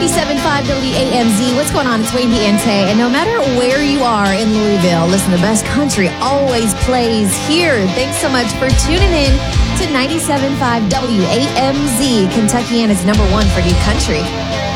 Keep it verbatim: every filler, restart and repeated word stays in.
ninety-seven point five W A M Z. What's going on? It's Wayne Piente. And no matter where you are in Louisville, listen, the best country always plays here. Thanks so much for tuning in to ninety-seven point five W A M Z, Kentuckiana's number one for new country.